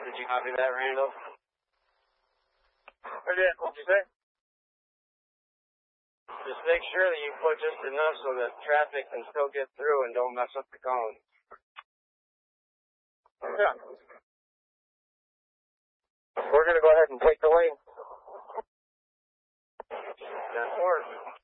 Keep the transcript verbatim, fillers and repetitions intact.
Did you copy that, Randall? I did. What'd you say? Just make sure that you put just enough so that traffic can still get through and don't mess up the cone. Yeah. We're going to go ahead and take the lane. That works.